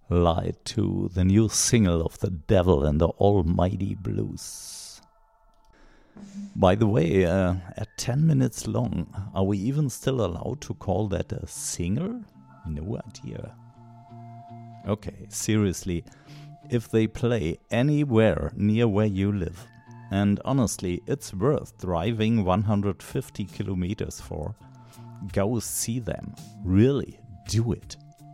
Lied to the new single of The Devil and the Almighty Blues. By the way, at 10 minutes long, are we even still allowed to call that a single? No idea. Okay, seriously, if they play anywhere near where you live, and honestly, it's worth driving 150 kilometers for, go see them. Really, do it.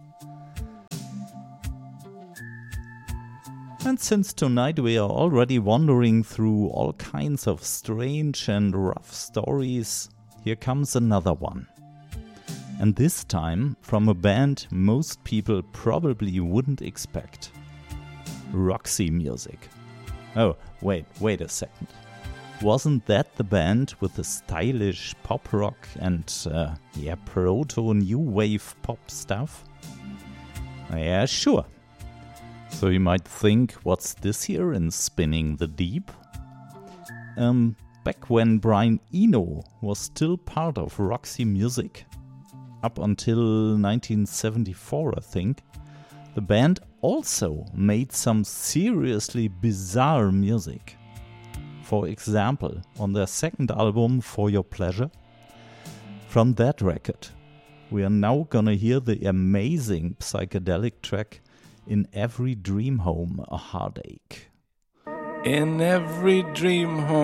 And since tonight we are already wandering through all kinds of strange and rough stories, here comes another one. And this time from a band most people probably wouldn't expect. Roxy Music. Oh, wait a second. Wasn't that the band with the stylish pop rock and, proto-new wave pop stuff? Yeah, sure. So you might think, what's this here in Spinning the Deep? Back when Brian Eno was still part of Roxy Music, up until 1974 I think, the band also made some seriously bizarre music. For example, on their second album, For Your Pleasure, from that record, we are now gonna hear the amazing psychedelic track In Every Dream Home a Heartache. In every dream home